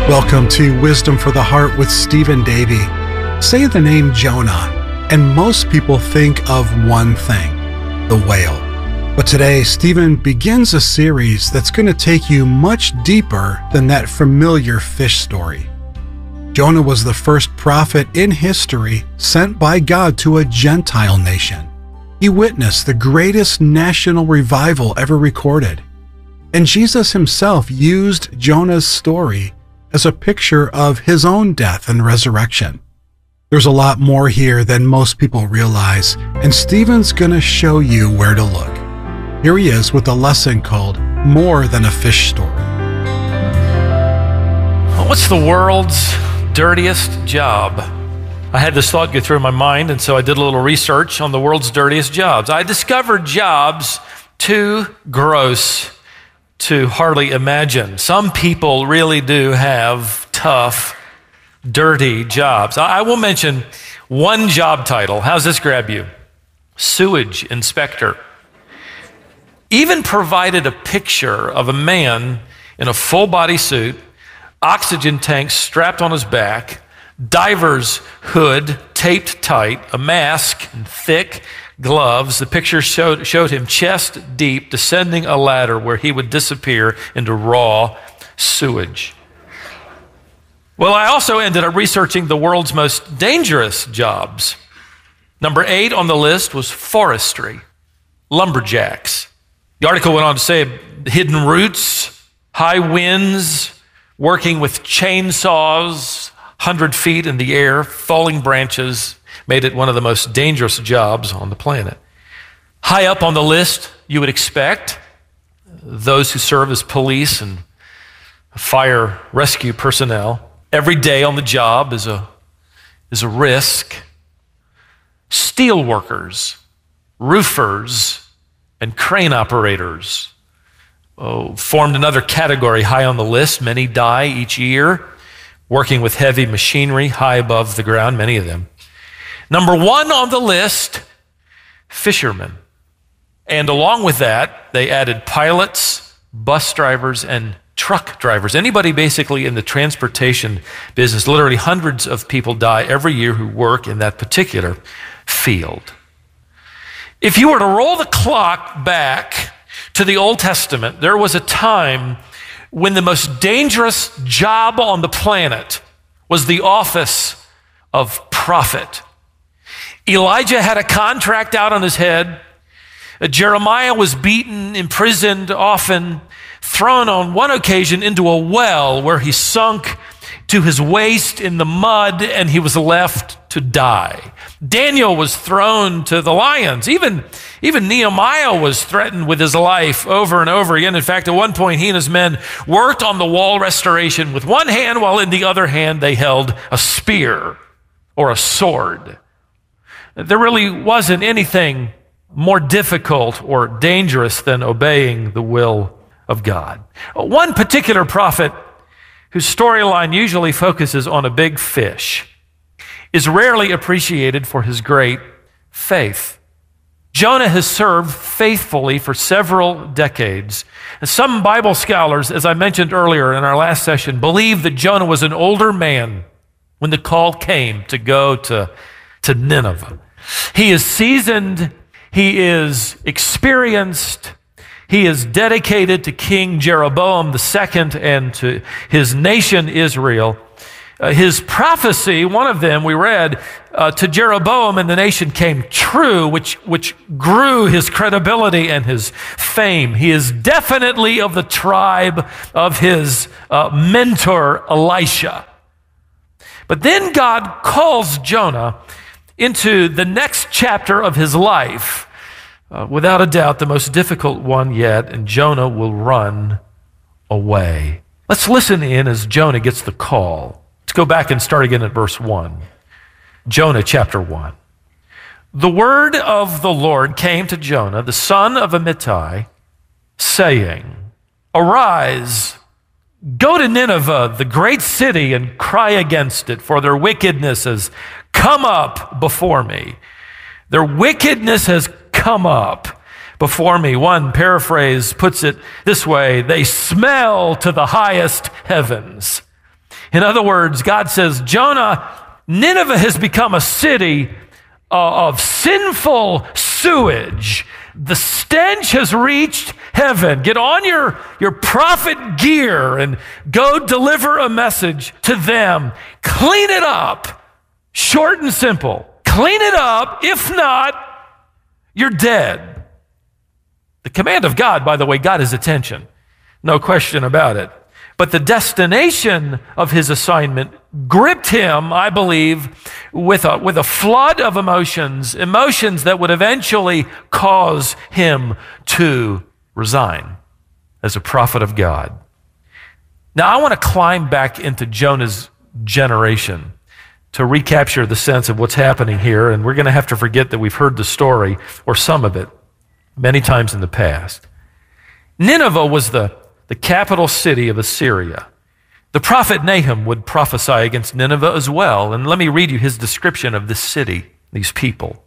Welcome to Wisdom for the Heart with Stephen Davey. Say the name Jonah, and most people think of one thing, the whale. But today, Stephen begins a series that's going to take you much deeper than that familiar fish story. Jonah was the first prophet in history sent by God to a Gentile nation. He witnessed the greatest national revival ever recorded. And Jesus himself used Jonah's story as a picture of his own death and resurrection. There's a lot more here than most people realize, and Stephen's going to show you where to look. Here he is with a lesson called More Than a Fish Story. What's the world's dirtiest job? I had this thought go through my mind, and so I did a little research on the world's dirtiest jobs. I discovered jobs too gross to hardly imagine. Some people really do have tough, dirty jobs. I will mention one job title. How's this grab you? Sewage inspector. Even provided a picture of a man in a full body suit, oxygen tank strapped on his back, diver's hood taped tight, a mask and thick gloves. The picture showed him chest deep descending a ladder where he would disappear into raw sewage. Well, I also ended up researching the world's most dangerous jobs. Number 8 on the list was forestry, lumberjacks. The article went on to say hidden roots, high winds, working with chainsaws, 100 feet in the air, falling branches, made it one of the most dangerous jobs on the planet. High up on the list, you would expect, those who serve as police and fire rescue personnel. Every day on the job is a risk. Steel workers, roofers, and crane operators formed another category high on the list. Many die each year working with heavy machinery high above the ground, many of them. Number 1 on the list, fishermen. And along with that, they added pilots, bus drivers, and truck drivers. Anybody basically in the transportation business. Literally hundreds of people die every year who work in that particular field. If you were to roll the clock back to the Old Testament, there was a time when the most dangerous job on the planet was the office of prophet. Elijah had a contract out on his head. Jeremiah was beaten, imprisoned, often thrown on one occasion into a well where he sunk to his waist in the mud and he was left to die. Daniel was thrown to the lions. Even Nehemiah was threatened with his life over and over again. In fact, at one point, he and his men worked on the wall restoration with one hand, while in the other hand, they held a spear or a sword. There really wasn't anything more difficult or dangerous than obeying the will of God. One particular prophet whose storyline usually focuses on a big fish is rarely appreciated for his great faith. Jonah has served faithfully for several decades. And some Bible scholars, as I mentioned earlier in our last session, believe that Jonah was an older man when the call came to go to Nineveh. He is seasoned, he is experienced, he is dedicated to King Jeroboam II and to his nation Israel. His prophecy, one of them we read, to Jeroboam and the nation came true, which grew his credibility and his fame. He is definitely of the tribe of his mentor Elisha. But then God calls Jonah into the next chapter of his life, without a doubt the most difficult one yet, and Jonah will run away. Let's listen in as Jonah gets the call. Let's go back and start again at verse 1. Jonah chapter 1. The word of the Lord came to Jonah, the son of Amittai, saying, Arise, go to Nineveh, the great city, and cry against it, for their wickedness has come up before me. Their wickedness has come up before me. One paraphrase puts it this way: they smell to the highest heavens. In other words, God says, Jonah, Nineveh has become a city of sinful sewage. The stench has reached heaven. Get on your prophet gear and go deliver a message to them. Clean it up. Short and simple. Clean it up. If not, you're dead. The command of God, by the way, got his attention. No question about it. But the destination of his assignment gripped him, I believe, with a flood of emotions that would eventually cause him to resign as a prophet of God. Now, I want to climb back into Jonah's generation to recapture the sense of what's happening here, and we're going to have to forget that we've heard the story, or some of it, many times in the past. Nineveh was the capital city of Assyria. The prophet Nahum would prophesy against Nineveh as well. And let me read you his description of this city, these people.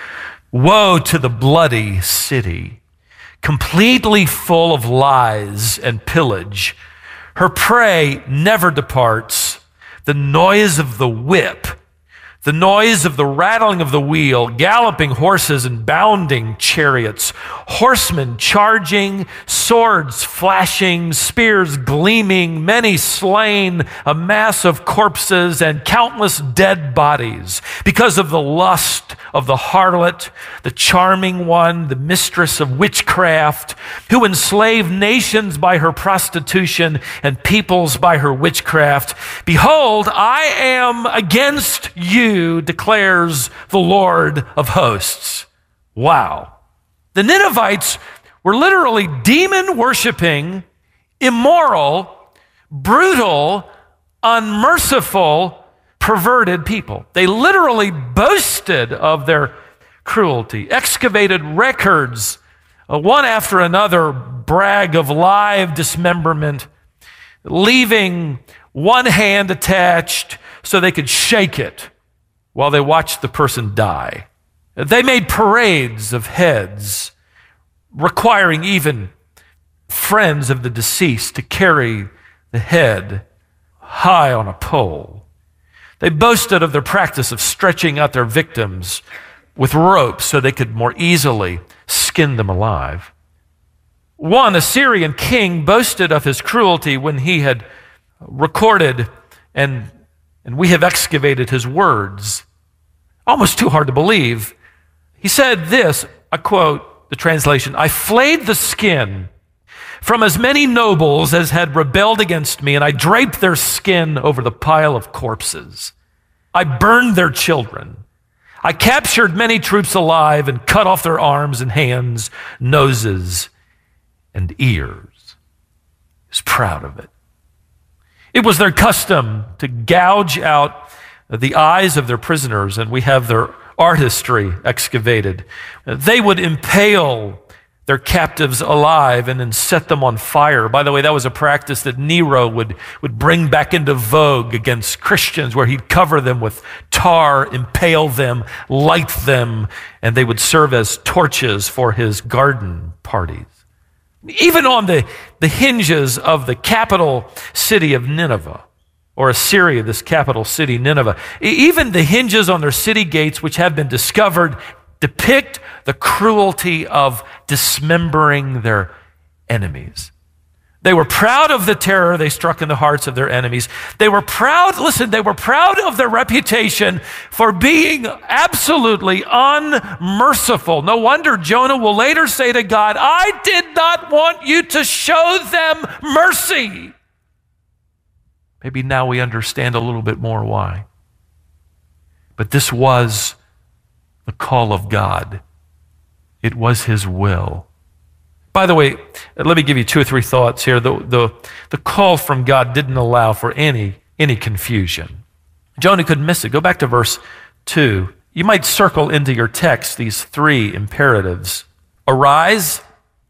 Woe to the bloody city, completely full of lies and pillage. Her prey never departs. The noise of the whip, the noise of the rattling of the wheel, galloping horses and bounding chariots, horsemen charging, swords flashing, spears gleaming, many slain, a mass of corpses and countless dead bodies because of the lust of the harlot, the charming one, the mistress of witchcraft, who enslaved nations by her prostitution and peoples by her witchcraft. Behold, I am against you, declares the Lord of hosts. Wow. The Ninevites were literally demon-worshiping, immoral, brutal, unmerciful, perverted people. They literally boasted of their cruelty, excavated records, one after another brag of live dismemberment, leaving one hand attached so they could shake it while they watched the person die. They made parades of heads, requiring even friends of the deceased to carry the head high on a pole. They boasted of their practice of stretching out their victims with ropes so they could more easily skin them alive. One Assyrian king boasted of his cruelty when he had recorded and we have excavated his words. Almost too hard to believe. He said this, I quote the translation, I flayed the skin from as many nobles as had rebelled against me, and I draped their skin over the pile of corpses. I burned their children. I captured many troops alive and cut off their arms and hands, noses, and ears. He was proud of it. It was their custom to gouge out the eyes of their prisoners, and we have their artistry excavated. They would impale their captives alive and then set them on fire. By the way, that was a practice that Nero would bring back into vogue against Christians, where he'd cover them with tar, impale them, light them, and they would serve as torches for his garden parties. Even on the hinges of the capital city of Nineveh, or Assyria, this capital city, Nineveh, even the hinges on their city gates, which have been discovered, depict the cruelty of dismembering their enemies. They were proud of the terror they struck in the hearts of their enemies. They were proud, listen, they were proud of their reputation for being absolutely unmerciful. No wonder Jonah will later say to God, I did not want you to show them mercy. Maybe now we understand a little bit more why. But this was the call of God. It was his will. By the way, let me give you two or three thoughts here. The call from God didn't allow for any confusion. Jonah couldn't miss it. Go back to verse 2. You might circle into your text these three imperatives. Arise,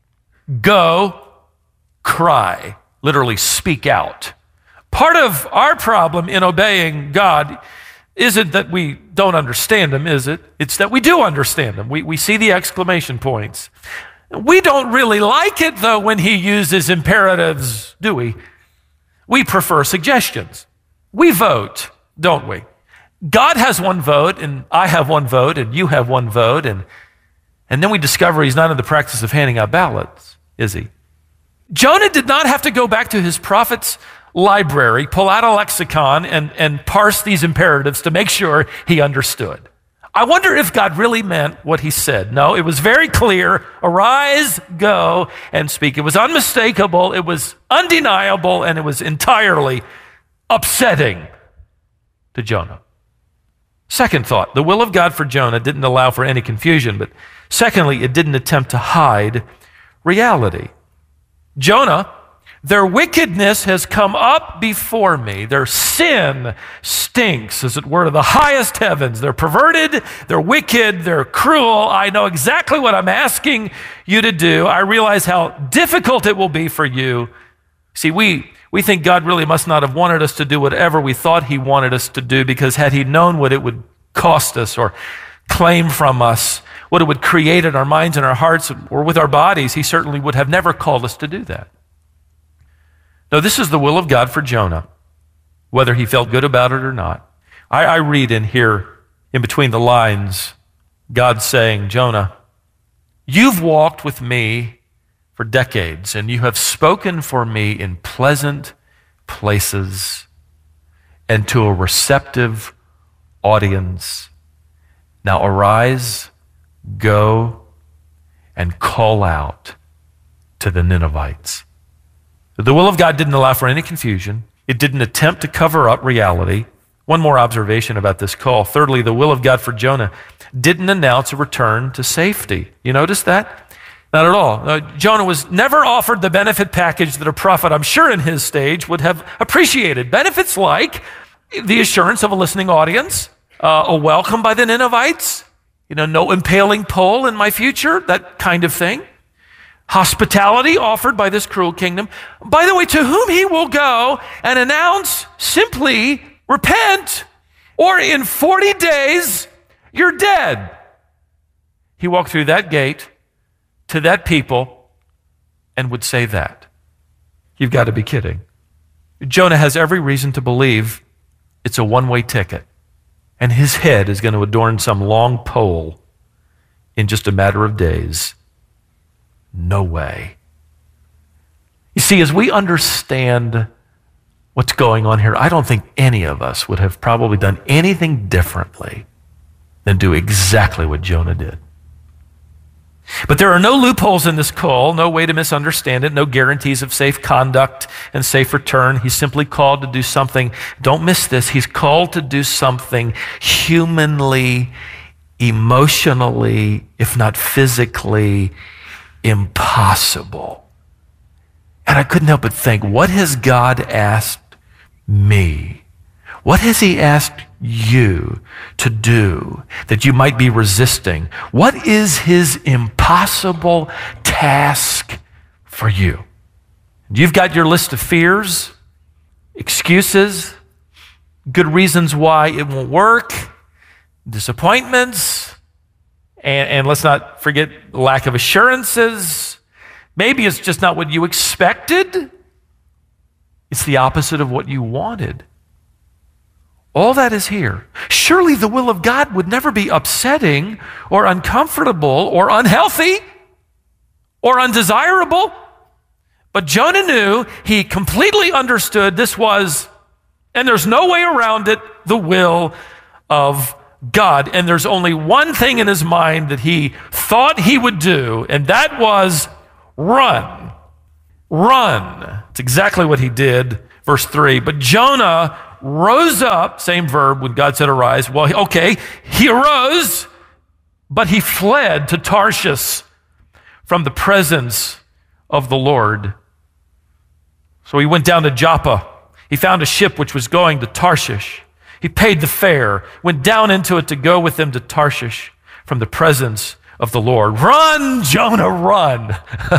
go, cry. Literally, speak out. Part of our problem in obeying God isn't that we don't understand him, is it? It's that we do understand him. We see the exclamation points. We don't really like it, though, when he uses imperatives, do we? We prefer suggestions. We vote, don't we? God has one vote, and I have one vote, and you have one vote, and then we discover he's not in the practice of handing out ballots, is he? Jonah did not have to go back to his prophet's library, pull out a lexicon, and parse these imperatives to make sure he understood. I wonder if God really meant what he said. No, it was very clear. Arise, go, and speak. It was unmistakable, it was undeniable, and it was entirely upsetting to Jonah. Second thought, the will of God for Jonah didn't allow for any confusion, but secondly, it didn't attempt to hide reality. Jonah, their wickedness has come up before me. Their sin stinks, as it were, to the highest heavens. They're perverted, they're wicked, they're cruel. I know exactly what I'm asking you to do. I realize how difficult it will be for you. See, we think God really must not have wanted us to do whatever we thought he wanted us to do, because had he known what it would cost us or claim from us, what it would create in our minds and our hearts or with our bodies, he certainly would have never called us to do that. No, this is the will of God for Jonah, whether he felt good about it or not. I read in here, in between the lines, God saying, Jonah, you've walked with me for decades, and you have spoken for me in pleasant places and to a receptive audience. Now arise, go, and call out to the Ninevites. The will of God didn't allow for any confusion. It didn't attempt to cover up reality. One more observation about this call. Thirdly, the will of God for Jonah didn't announce a return to safety. You notice that? Not at all. Jonah was never offered the benefit package that a prophet, I'm sure in his stage, would have appreciated. Benefits like the assurance of a listening audience, a welcome by the Ninevites, no impaling pole in my future, that kind of thing. Hospitality offered by this cruel kingdom. By the way, to whom he will go and announce simply, repent, or in 40 days, you're dead. He walked through that gate to that people and would say that. You've got to be kidding. Jonah has every reason to believe it's a one-way ticket, and his head is going to adorn some long pole in just a matter of days. No way. You see, as we understand what's going on here, I don't think any of us would have probably done anything differently than do exactly what Jonah did. But there are no loopholes in this call, no way to misunderstand it, no guarantees of safe conduct and safe return. He's simply called to do something, don't miss this, he's called to do something humanly, emotionally, if not physically, impossible. And I couldn't help but think, what has God asked me? What has he asked you to do that you might be resisting? What is his impossible task for you? You've got your list of fears, excuses, good reasons why it won't work, disappointments, and let's not forget lack of assurances. Maybe it's just not what you expected. It's the opposite of what you wanted. All that is here. Surely the will of God would never be upsetting or uncomfortable or unhealthy or undesirable. But Jonah knew, he completely understood this was, and there's no way around it, the will of God. And there's only one thing in his mind that he thought he would do, and that was run. Run. It's exactly what he did. Verse 3, but Jonah rose up, same verb when God said arise. Well, okay, he arose, but he fled to Tarshish from the presence of the Lord. So he went down to Joppa. He found a ship which was going to Tarshish. He paid the fare, went down into it to go with them to Tarshish from the presence of the Lord. Run, Jonah, run.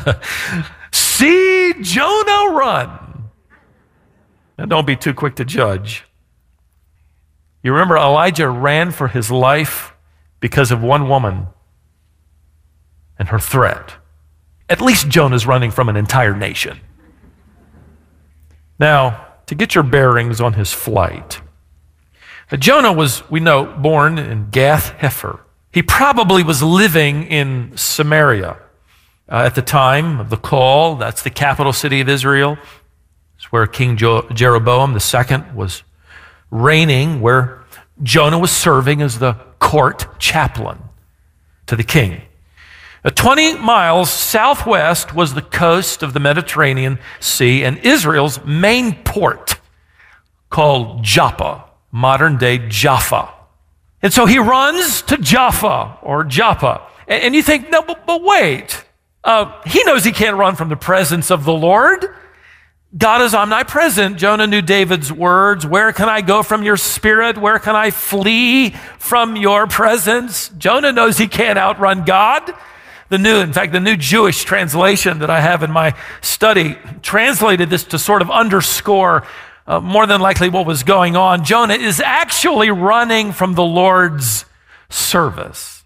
See Jonah run. Now don't be too quick to judge. You remember Elijah ran for his life because of one woman and her threat. At least Jonah's running from an entire nation. Now, to get your bearings on his flight. Jonah was, we know, born in Gath-Hepher. He probably was living in Samaria at the time of the call. That's the capital city of Israel. It's where King Jeroboam II was reigning, where Jonah was serving as the court chaplain to the king. 20 miles southwest was the coast of the Mediterranean Sea and Israel's main port, called Joppa, modern-day Jaffa. And so he runs to Jaffa or Joppa. And you think, no, but wait. He knows he can't run from the presence of the Lord. God is omnipresent. Jonah knew David's words. Where can I go from your spirit? Where can I flee from your presence? Jonah knows he can't outrun God. The new Jewish translation that I have in my study translated this to sort of underscore more than likely what was going on. Jonah is actually running from the Lord's service.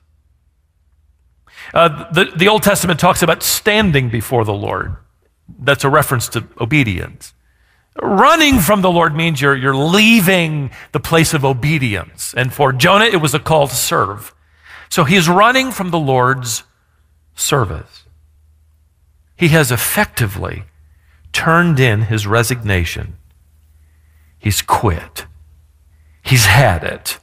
The Old Testament talks about standing before the Lord. That's a reference to obedience. Running from the Lord means you're leaving the place of obedience. And for Jonah, it was a call to serve. So he's running from the Lord's service. He has effectively turned in his resignation. He's quit. He's had it.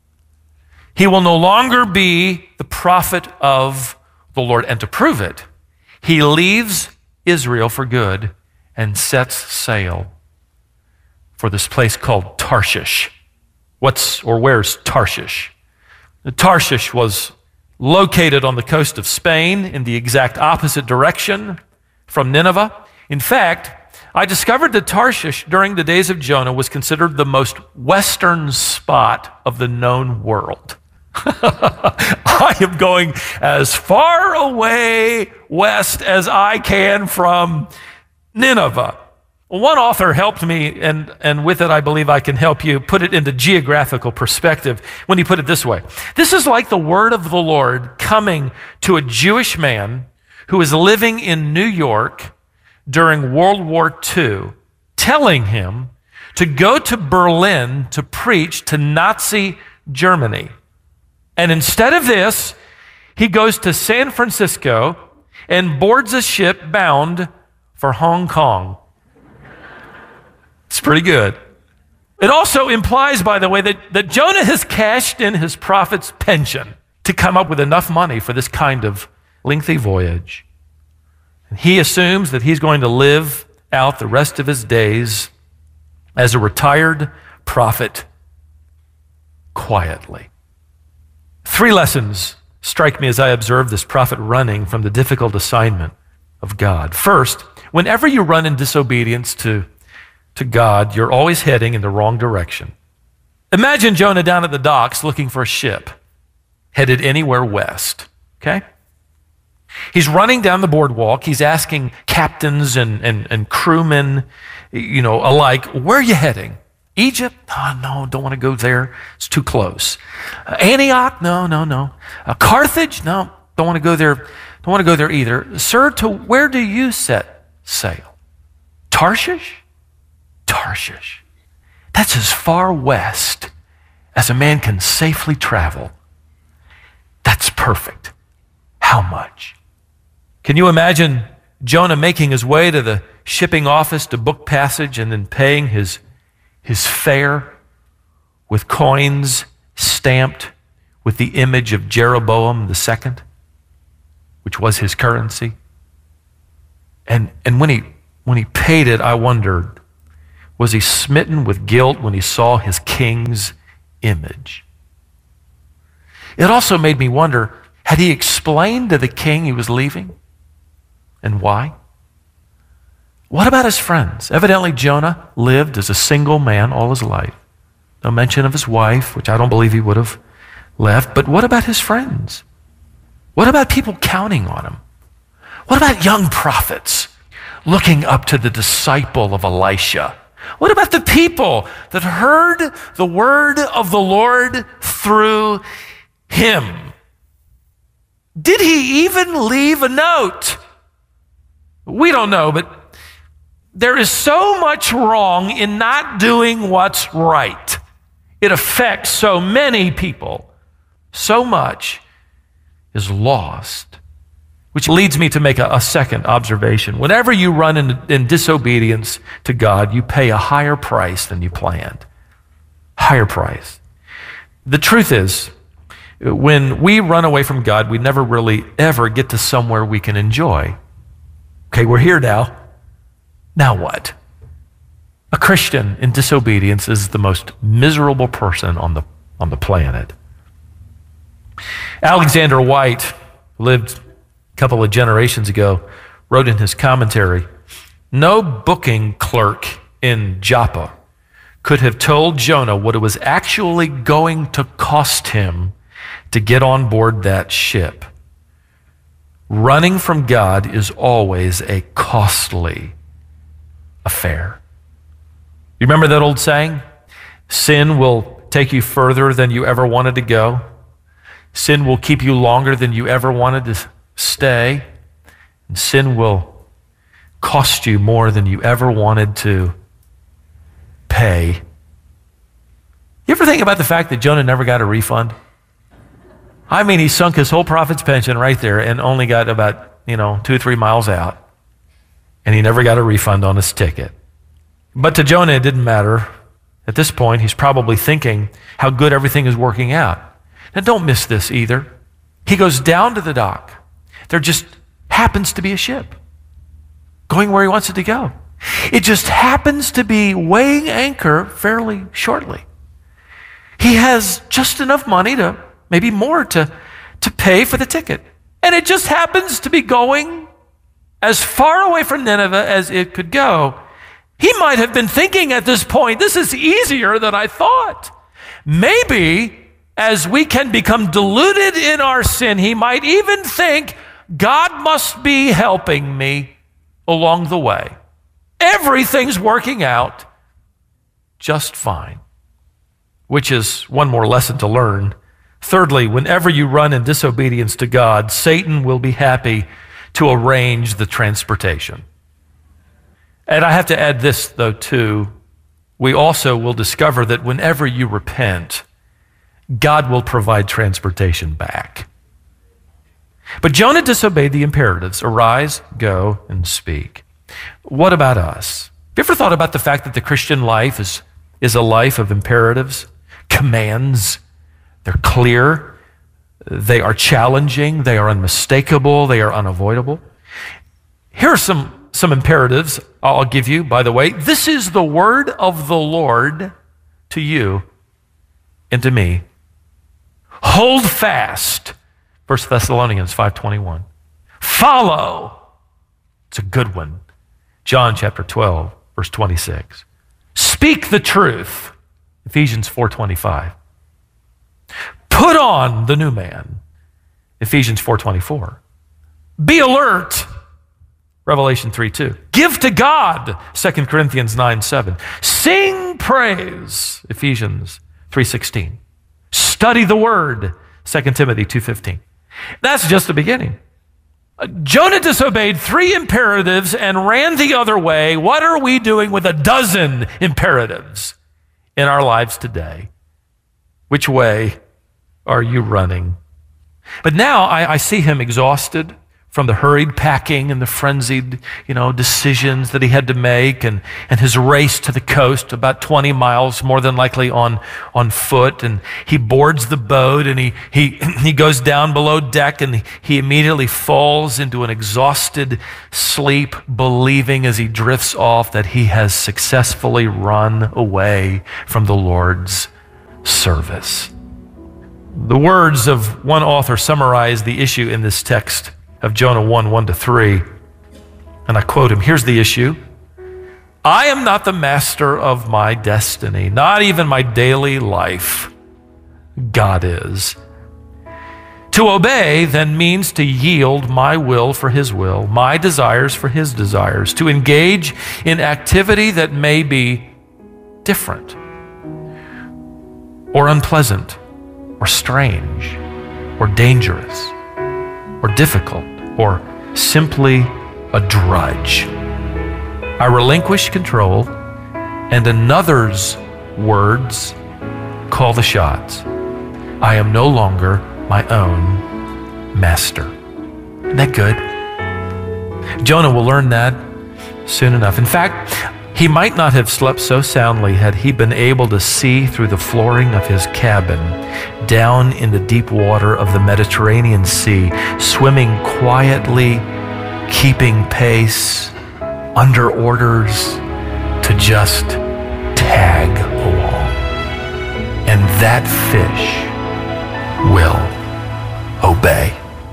He will no longer be the prophet of the Lord. And to prove it, he leaves Israel for good and sets sail for this place called Tarshish. Where's Tarshish? Tarshish was located on the coast of Spain in the exact opposite direction from Nineveh. In fact, I discovered that Tarshish during the days of Jonah was considered the most western spot of the known world. I am going as far away west as I can from Nineveh. One author helped me, and with it I believe I can help you put it into geographical perspective when he put it this way. This is like the word of the Lord coming to a Jewish man who is living in New York during World War II, telling him to go to Berlin to preach to Nazi Germany. And instead of this, he goes to San Francisco and boards a ship bound for Hong Kong. It's pretty good. It also implies, by the way, that Jonah has cashed in his prophet's pension to come up with enough money for this kind of lengthy voyage. And he assumes that he's going to live out the rest of his days as a retired prophet quietly. 3 lessons strike me as I observe this prophet running from the difficult assignment of God. First, whenever you run in disobedience to God, you're always heading in the wrong direction. Imagine Jonah down at the docks looking for a ship headed anywhere west, okay? He's running down the boardwalk. He's asking captains and crewmen, alike, where are you heading? Egypt? Oh, no, don't want to go there. It's too close. Antioch? No. Carthage? No, don't want to go there. Don't want to go there either. Sir, to where do you set sail? Tarshish? Tarshish. That's as far west as a man can safely travel. That's perfect. How much? Can you imagine Jonah making his way to the shipping office to book passage and then paying his fare with coins stamped with the image of Jeroboam II, which was his currency? And when he paid it, I wondered, was he smitten with guilt when he saw his king's image? It also made me wonder, had he explained to the king he was leaving and why? What about his friends? Evidently, Jonah lived as a single man all his life. No mention of his wife, which I don't believe he would have left. But what about his friends? What about people counting on him? What about young prophets looking up to the disciple of Elisha? What about the people that heard the word of the Lord through him? Did he even leave a note? We don't know, but There is so much wrong in not doing what's right. It affects so many people. So much is lost. Which leads me to make a second observation. Whenever you run in disobedience to God, you pay a higher price than you planned. Higher price. The truth is, when we run away from God, we never really ever get to somewhere we can enjoy. Okay, we're here now. Now what? A Christian in disobedience is the most miserable person on the planet. Alexander White lived a couple of generations ago, wrote in his commentary, no booking clerk in Joppa could have told Jonah what it was actually going to cost him to get on board that ship. Running from God is always a costly affair. You remember that old saying? Sin will take you further than you ever wanted to go. Sin will keep you longer than you ever wanted to stay. And sin will cost you more than you ever wanted to pay. You ever think about the fact that Jonah never got a refund? I mean, he sunk his whole prophet's pension right there and only got about, 2 or 3 miles out. And he never got a refund on his ticket. But to Jonah, it didn't matter. At this point, he's probably thinking how good everything is working out. Now, don't miss this either. He goes down to the dock. There just happens to be a ship going where he wants it to go. It just happens to be weighing anchor fairly shortly. He has just enough money to, maybe more, to pay for the ticket. And it just happens to be going as far away from Nineveh as it could go. He might have been thinking at this point, this is easier than I thought. Maybe as we can become deluded in our sin, he might even think, God must be helping me along the way. Everything's working out just fine. Which is one more lesson to learn. Thirdly, whenever you run in disobedience to God, Satan will be happy to arrange the transportation. And I have to add this, though, too. We also will discover that whenever you repent, God will provide transportation back. But Jonah disobeyed the imperatives. Arise, go, and speak. What about us? Have you ever thought about the fact that the Christian life is a life of imperatives, commands? They're clear. They are challenging. They are unmistakable. They are unavoidable. Here are some imperatives I'll give you, by the way. This is the word of the Lord to you and to me. Hold fast. 1 Thessalonians 5:21. Follow. It's a good one. John chapter 12, verse 26. Speak the truth. Ephesians 4:25. Put on the new man. Ephesians 4:24. Be alert. Revelation 3:2. Give to God. 2 Corinthians 9:7. Sing praise. Ephesians 3:16. Study the word. 2 Timothy 2:15. That's just the beginning. Jonah disobeyed 3 imperatives and ran the other way. What are we doing with a dozen imperatives in our lives today? Which way are you running? But now I see him exhausted from the hurried packing and the frenzied, decisions that he had to make, and his race to the coast, about 20 miles, more than likely on foot. And he boards the boat, and he goes down below deck, and he immediately falls into an exhausted sleep, believing as he drifts off that he has successfully run away from the Lord's service. The words of one author summarize the issue in this text of Jonah 1:1-3. And I quote him. Here's the issue. I am not the master of my destiny, not even my daily life. God is. To obey then means to yield my will for his will, my desires for his desires, to engage in activity that may be different or unpleasant or strange or dangerous or difficult, or simply a drudge. I relinquish control, and another's words call the shots. I am no longer my own master. Isn't that good? Jonah will learn that soon enough. In fact, he might not have slept so soundly had he been able to see through the flooring of his cabin down in the deep water of the Mediterranean Sea, swimming quietly, keeping pace, under orders to just tag along. And that fish will obey.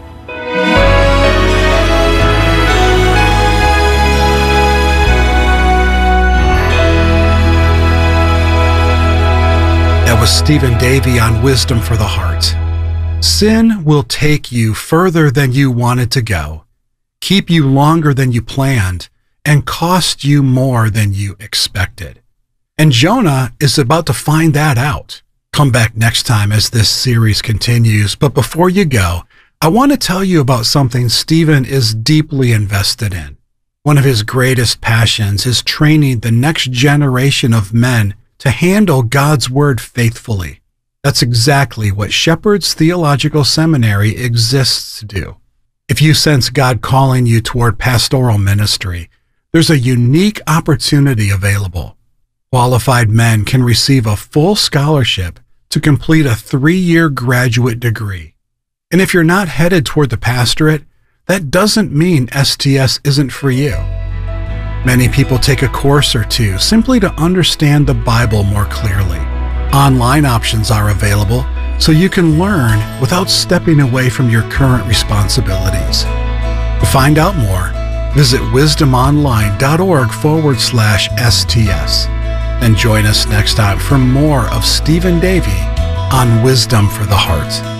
That was Stephen Davey on Wisdom for the Heart. Sin will take you further than you wanted to go, keep you longer than you planned, and cost you more than you expected. And Jonah is about to find that out. Come back next time as this series continues. But before you go, I want to tell you about something Stephen is deeply invested in. One of his greatest passions is training the next generation of men to handle God's Word faithfully. That's exactly what Shepherd's Theological Seminary exists to do. If you sense God calling you toward pastoral ministry, there's a unique opportunity available. Qualified men can receive a full scholarship to complete a 3-year graduate degree. And if you're not headed toward the pastorate, that doesn't mean STS isn't for you. Many people take a course or two simply to understand the Bible more clearly. Online options are available so you can learn without stepping away from your current responsibilities. To find out more, visit wisdomonline.org/STS. And join us next time for more of Stephen Davey on Wisdom for the Heart.